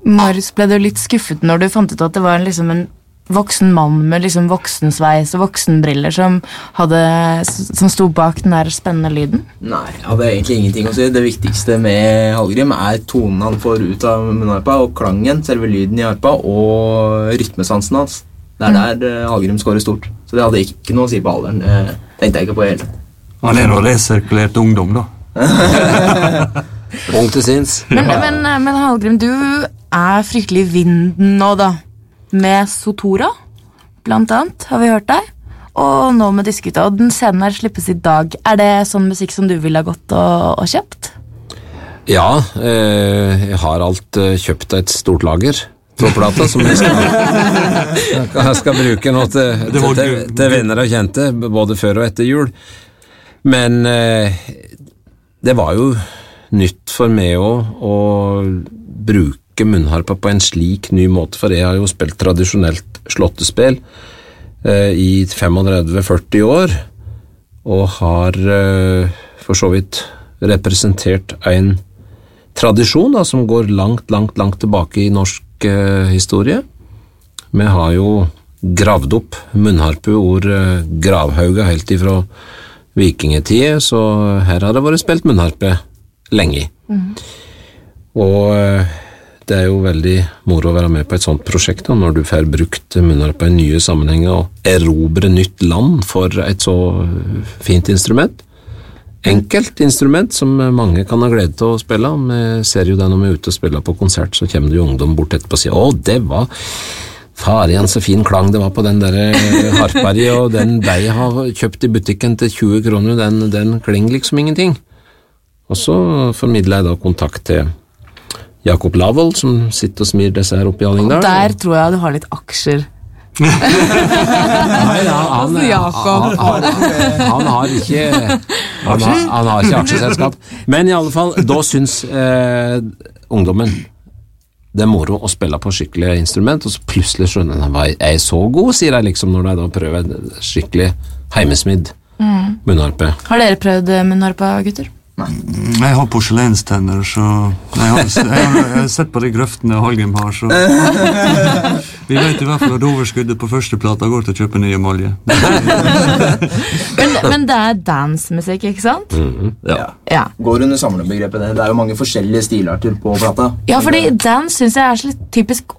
Marius, ble du litt skuffet når du fant ut at det var liksom en voksen mann med liksom voksensveis og voksenbriller som sto bak den der spennende lyden? Nei, jeg hadde egentlig ingenting å si. Det viktigste med Hallgrim tonen han får ut av munnharpa, og klangen, selve lyden i harpa, og rytmesansen hans. Det der Hallgrim skårer stort. Så det hadde ikke noe å si på alderen. Det tenkte jeg ikke på helt. Han noe resirkulert ungdom, da. Ung til sinns. Men Hallgrim, du fryktelig i vinden nå, da. Med Sotora, blant annet, har vi hørt deg. Og nå med Diskuta, og den scenen her slippes i dag. Det sånn musikk som du ville ha gått og kjøpt? Ja, jeg har alt kjøpt et stort lager trådplata som jeg skal bruke nå til venner og kjente, både før og etter jul. Men det var jo nytt for meg å bruke munnharpa på en slik ny måte, for jeg har jo spilt tradisjonelt slåttespill i 35-40 år, og har for så vidt representert en tradisjon da, som går langt tilbake i norsk historie. Vi har jo gravd opp munnharpeord gravhauga helt ifra vikingetid, så her har det vært spilt munnharpe lenge. Og det jo veldig moro å være med på et sånt prosjekt da, når du får brukt munnharpa i nye sammenhenger og erobre nytt land for et så fint instrument. Enkelt instrument som mange kan ha glede til å spille. Vi ser jo det når vi ute og spiller på konsert, så kommer det jo ungdom bort etterpå og sier «Å, det var faren så fin klang det var på den der harpa di, og den jeg har kjøpt i butikken til 20 kroner, den klinger liksom ingenting». Og så formidler jeg da kontakt til Jakob Lavvold, som sitter og smir disse her oppe i Hallingdal. Der tror jeg du har litt aksjer. Nei, han har ikke aksjeselskap. Men i alle fall, da syns ungdommen det moro å spille på skikkelig instrument, og så plutselig skjønner de jeg så god, sier jeg liksom, når de da prøver skikkelig heimesmidd munnharpe. Har dere prøvd munnharpa, gutter? Nei. Jeg har porselenstenner, så jeg har sett på de grøftene Hallgrim har, så vi vet i hvert fall at overskuddet på første plata går til å kjøpe nye malje. men det dancemusikk, ikke sant? Ja. Går under samlebegrepet det. Det jo mange forskjellige stilarter på plata. Ja, fordi dance synes jeg så litt typisk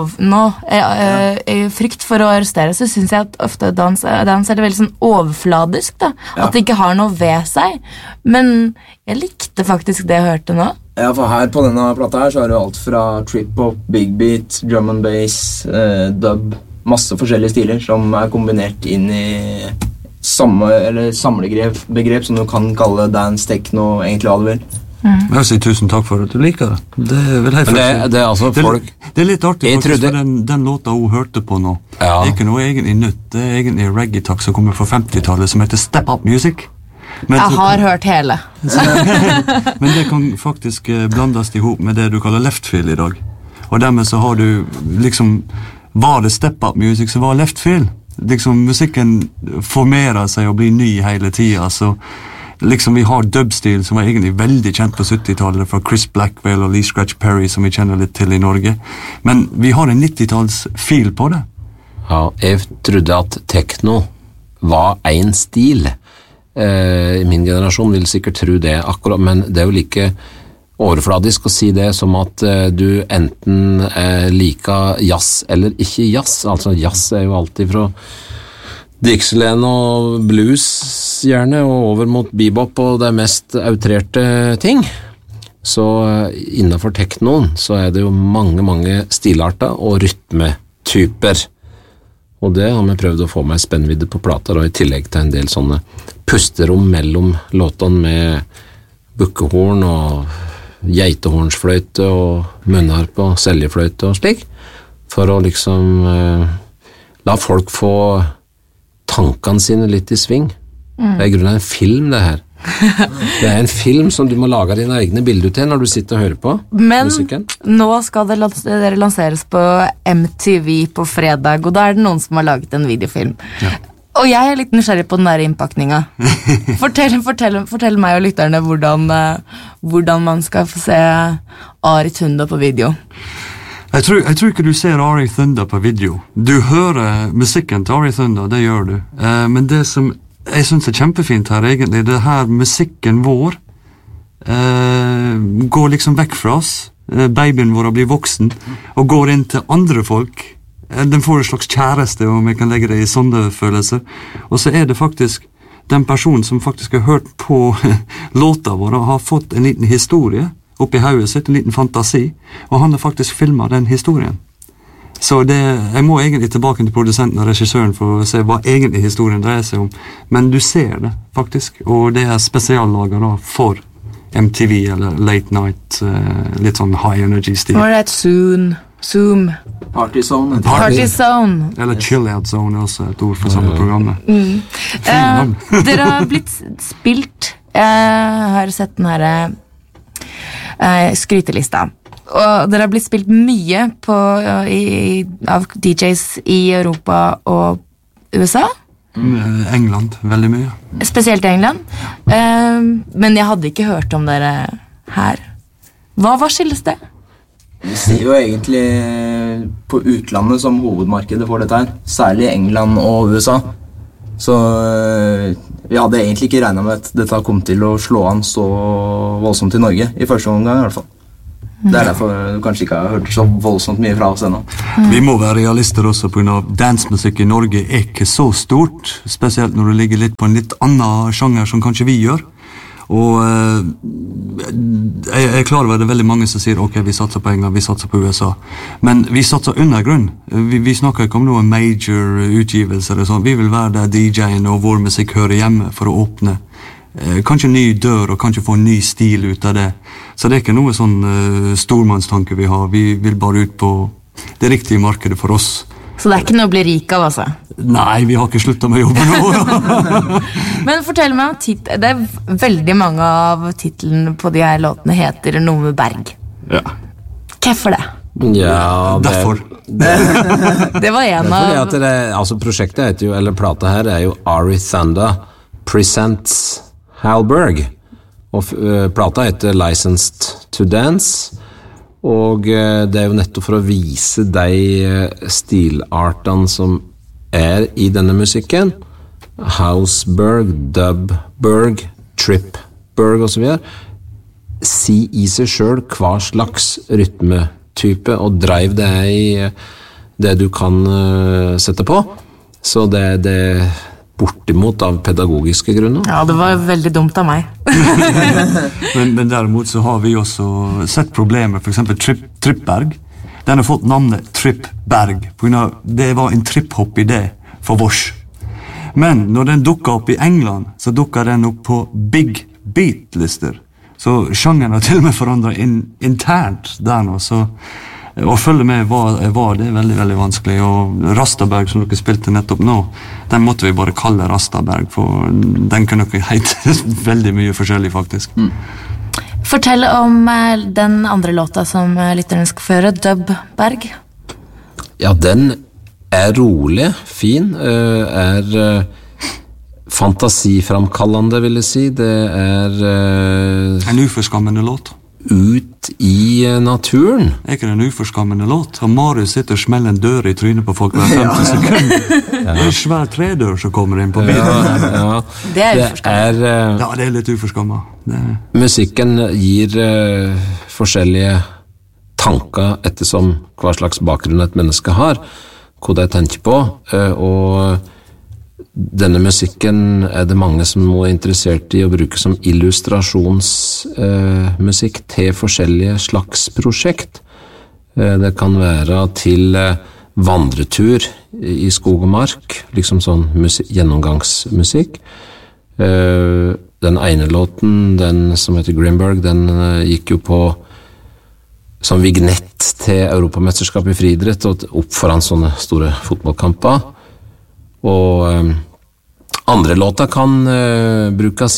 frykt for å arrestere, så synes jeg at ofte dans det veldig sånn overfladisk da, at det ikke har noe ved seg, men jeg likte faktisk det jeg hørte nå. Ja, for her på denne plata her så har du alt fra trip-hop, big beat, drum and bass, dub, masse forskjellige stiler som kombinert inn i samlebegrep som du kan kalle dance, techno, egentlig hva du vil. Jeg vil si tusen takk for at du liker det. Det vil jeg det altså folk... Det litt artig faktisk, for den låta hun hørte på nå. Det ikke noe egentlig nytt. Det egentlig reggae-takk som kommer fra 50-tallet, som heter Step Up Music. Jeg har hørt hele. Men det kan faktisk blandes ihop med det du kaller left field i dag. Og dermed så har du liksom, var det Step Up Music som var left field? Liksom musikken formerer seg og blir ny hele tiden, så liksom vi har dubstil som var egentlig veldig kjent på 70-tallet fra Chris Blackwell og Lee Scratch Perry som vi kjenner litt til i Norge, men vi har en 90-talls fil på det. Ja, jeg trodde at techno var en stil. I min generasjon vil sikkert tro det akkurat, men det jo like overfladisk å si det som at du enten liker jazz eller ikke jazz. Altså jazz jo alltid fra Dixieland og blues gjerne, og over mot bebop og det mest outrerte ting. Så innenfor teknoen så det jo mange stilarter og rytmetyper. Og det har vi prøvd å få med spennvidde på plata, da, i tillegg til en del sånne pusterom mellom låtene med bukkehorn og geitehornsfløyte og munnharpe og seljefløyte og slik, for å liksom la folk få tankene sine litt i sving. Det I grunnen en film, det her. Det en film som du må lage dine egne bilder til når du sitter og hører på musikken. Men nå skal dere lanseres på MTV på fredag, og da det noen som har laget en videofilm. Ja. Og jeg litt nysgjerrig på den der innpakninga. Fortell meg og lytterne hvordan man skal få se Ari Tundo på video. Jeg tror ikke du ser Ari Thunder på video. Du hører musikken til Ari Thunder, det gjør du. Men det som jeg synes er kjempefint her egentlig, det her musikken vår går liksom vekk fra oss. Babyen vår blir voksen og går inn til andre folk. Den får en slags kjæreste, om jeg kan legge det i sånne følelser. Og så er det faktisk den personen som faktisk har hørt på låta vår og har fått en liten historie oppi hodet sitt, en liten fantasi, og han har faktisk filmet den historien. Så jeg må egentlig tilbake til produsenten og regissøren for å se hva egentlig historien dreier seg om. Men du ser det faktisk, og det er spesiallaget da for MTV eller Late Night, litt sånn high energy-stil. Var det et Zoom? Party Zone. Party Zone. Eller Chill Out Zone er også et ord for samme programmet. Dere har blitt spilt, jeg har sett den her skrytelista, og dere har blitt spilt mye av DJs i Europa og USA. England, veldig mye. Spesielt England. Men jeg hadde ikke hørt om dere her. Hva skyldes det? Vi ser jo egentlig på utlandet som hovedmarkedet for dette her, særlig England og USA. Så vi hadde egentlig ikke regnet med at dette kom til å slå an så voldsomt i Norge, i første omgang i hvert fall. Det er derfor du kanskje ikke har hørt så voldsomt mye fra oss ennå. Vi må være realister også på grunn av dancemusikk i Norge er ikke så stort, spesielt når det ligger litt på en litt annen sjanger som kanskje vi gjør. Og jeg er klar over det veldig mange som sier ok, vi satser på England, vi satser på USA, men vi satser under grunn. Vi snakker ikke om noen major utgivelser og sånn. Vi vil være der DJ-en og vår musikk hører hjemme for å åpne kanskje en ny dør og kanskje få en ny stil ut av det. Så det er ikke noe sånn stormannstanke vi har. Vi vil bare ut på det riktige markedet for oss. Så det er ikke noe å bli rik av, altså? Nei, vi har ikke sluttet med å jobbe nå. Men fortell meg om det er veldig mange av titlene på de her låtene heter noe med Berg. Ja. Hvorfor det? Ja, Derfor. Det var en fordi av... at altså prosjektet heter jo, eller plata her er jo Ari Thunder Presents Halberg, og plata heter Licensed to Dance, og det er jo nettopp for å vise de stilartene som er i denne musikken, Houseberg, Dubberg, Tripberg og så videre, si i seg selv hva slags rytmetype og drive det er i det du kan sette på, så det er bortimot av pedagogiske grunner. Ja, det var veldig dumt av meg. men derimot så har vi også sett problemer, for eksempel Tripberg. Den har fått navnet Tripberg, på grunn av det var en trip-hop-idé for vårs. Men når den dukket opp i England, så dukket den opp på Big Beat-lister. Så sjangeren har til og med forandret internt der nå, så å følge med var det veldig, veldig vanskelig, og Rastaberg som dere spilte nettopp nå, den måtte vi bare kalle Rastaberg, for den kunne dere hete veldig mye forskjellig faktisk. Fortell om den andre låta som lytteren skal føre, Dubberg. Ja, den er rolig, fin, er fantasiframkallende, vil jeg si. Det er en uforskammende låt. Ut i naturen. Er ikke det en uforskammende låt? Og Marius sitter og smeller en dør i trynet på folk hver 50 sekunder. Det er en svær tredør som kommer inn på bilen. Ja. Det er uforskammet. Ja, det er litt uforskammet. Musikken gir forskjellige tanker ettersom hva slags bakgrunn et menneske har, hva de tenker på, og denne musikken er det mange som nå er interessert i å bruke som illustrasjonsmusikk til forskjellige slags prosjekt. Det kan være til vandretur i skog og mark, liksom sånn gjennomgangsmusikk. Den ene låten, den som heter Grimberg, den gikk jo på som vignett til Europamesterskap i friidrett og opp foran sånne store fotballkamper. Og andre låter kan brukes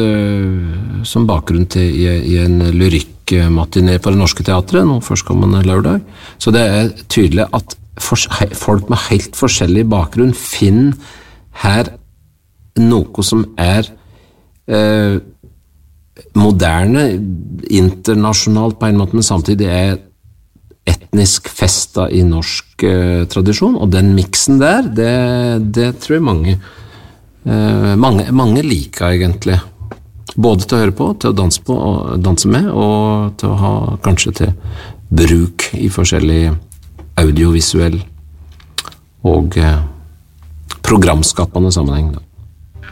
som bakgrunn til i en lyrikkmatiné på Det Norske Teatret nå førstkommende lørdag. Så det er tydelig at folk med helt forskjellig bakgrunn finner her noe som er moderne, internasjonalt på en måte, men samtidig er etnisk festa i norsk tradisjon, og den miksen der, det tror jeg mange liker egentlig. Både til å høre på, til å danse på og danse med, og til å ha kanskje til bruk i forskjellig audiovisuell og programskapende sammenheng da.